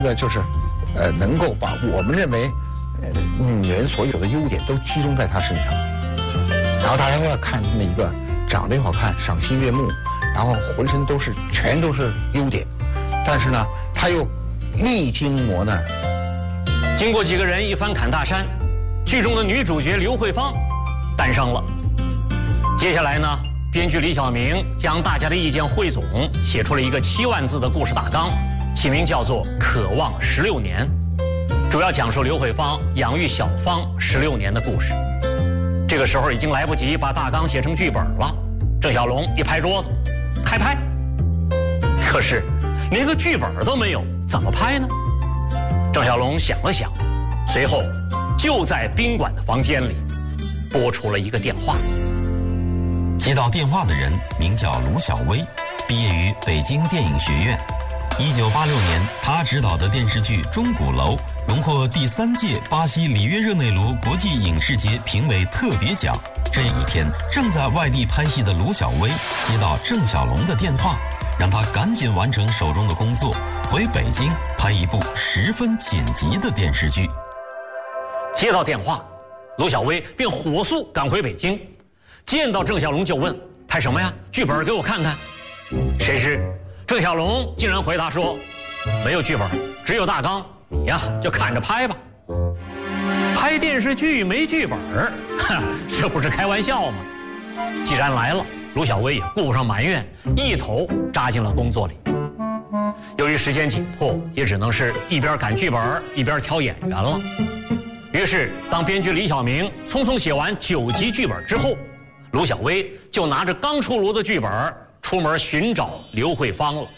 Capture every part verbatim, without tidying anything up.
这个就是，呃，能够把我们认为，呃，女人所有的优点都集中在她身上，然后大家要看那么一个长得又好看、赏心悦目，然后浑身都是全都是优点，但是呢，她又历经磨难。 经过几个人一番侃大山，剧中的女主角刘慧芳诞生了。接下来呢，编剧李晓明将大家的意见汇总，写出了一个七万字的故事大纲，起名叫做《渴望十六年》，主要讲述刘慧芳养育小芳十六年的故事。这个时候已经来不及把大纲写成剧本了，郑晓龙一拍桌子，开拍。可是连个剧本都没有，怎么拍呢？郑晓龙想了想，随后就在宾馆的房间里拨出了一个电话。 接到电话的人名叫卢晓薇，毕业于北京电影学院。一九八六年，他执导的电视剧《钟鼓楼》荣获第三届巴西里约热内卢国际影视节评委特别奖。这一天，正在外地拍戏的卢晓薇接到郑晓龙的电话，让他赶紧完成手中的工作，回北京拍一部十分紧急的电视剧。 接到电话，卢晓薇便火速赶回北京，见到郑晓龙就问：“拍什么呀？剧本给我看看。”谁知郑晓龙竟然回答说：“没有剧本，只有大纲，你呀就看着拍吧。”拍电视剧没剧本，哈，这不是开玩笑吗？既然来了，卢晓薇也顾不上埋怨，一头扎进了工作里。由于时间紧迫，也只能是一边赶剧本一边挑演员了。于是，当编剧李晓明匆匆写完九集剧本之后，卢晓薇就拿着刚出炉的剧本出门寻找刘慧芳了。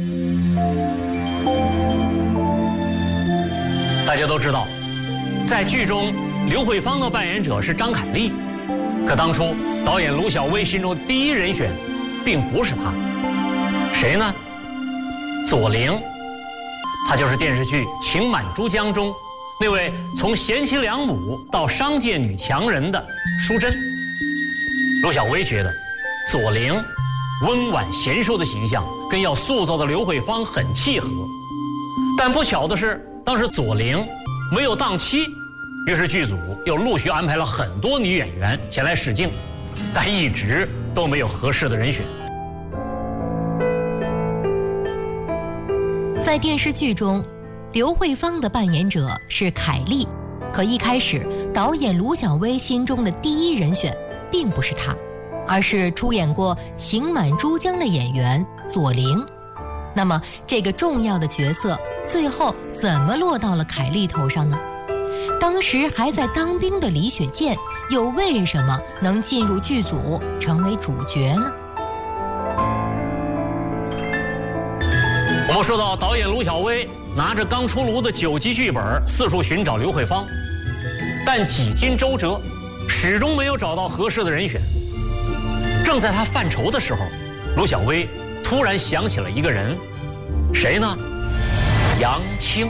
大家都知道，在剧中刘慧芳的扮演者是张凯丽，可当初导演卢晓薇心中的第一人选并不是她，谁呢？左琳，她就是电视剧《情满珠江》中那位从贤妻良母到商界女强人的淑珍。卢晓薇觉得左琳温婉贤淑的形象跟要塑造的刘慧芳很契合，但不巧的是，当时左琳没有档期，于是剧组又陆续安排了很多女演员前来试镜，但一直都没有合适的人选。 在电视剧中，刘慧芳的扮演者是凯丽，可一开始导演卢晓薇心中的第一人选并不是她，而是出演过《情满珠江》的演员左琳。那么这个重要的角色最后怎么落到了凯丽头上呢？当时还在当兵的李雪健又为什么能进入剧组成为主角呢？ 我们说到导演卢晓薇拿着刚出炉的九集剧本四处寻找刘慧芳，但几经周折始终没有找到合适的人选。正在他犯愁的时候，卢晓薇突然想起了一个人，谁呢？杨青。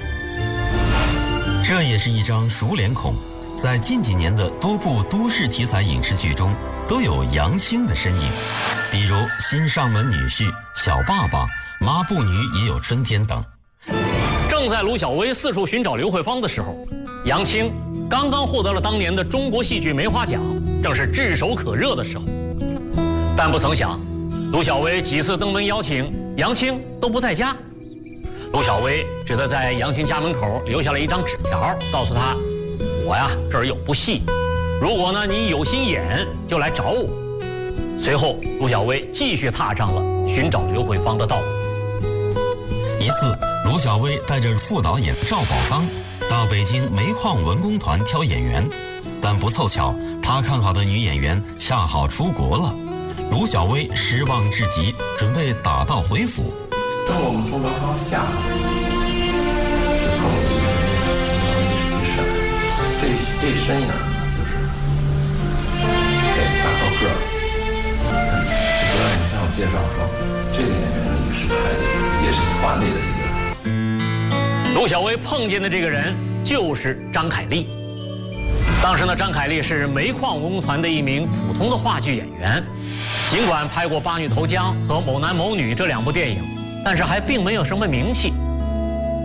这也是一张熟脸孔，在近几年的多部都市题材影视剧中都有杨青的身影，比如《新上门女婿》《小爸爸》《抹布女也有春天》等。 正在卢晓薇四处寻找刘慧芳的时候，杨青刚刚获得了当年的中国戏剧梅花奖，正是炙手可热的时候。但不曾想，卢晓薇几次登门邀请，杨青都不在家。卢晓薇只得在杨青家门口留下了一张纸条，告诉他：“我呀这儿有部戏，如果呢你有心演，就来找我。”随后，卢晓薇继续踏上了寻找刘慧芳的道路。 一次，卢晓薇带着副导演赵宝刚到北京煤矿文工团挑演员，但不凑巧，他看好的女演员恰好出国了。卢晓薇失望至极，准备打道回府。 当我们从楼上下来，就碰见一个女神，这这身影呢，就是这大高个儿。昨天你向我介绍说，这个演员呢也是台里，也是团里的一个。 卢晓薇碰见的这个人就是张凯丽。当时呢，张凯丽是煤矿文工团的一名普通的话剧演员，尽管拍过《八女投江》和《某男某女》这两部电影，但是还并没有什么名气。